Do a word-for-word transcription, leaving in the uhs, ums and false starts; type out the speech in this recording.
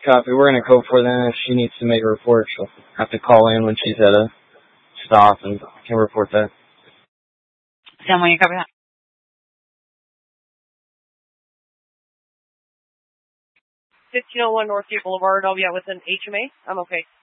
Copy. We're going to code for that. If she needs to make a report, she'll have to call in when she's at a stop and can report that. Sam, when you copy that? fifteen oh one Northgate Boulevard. I'll be out with an H M A. I'm okay.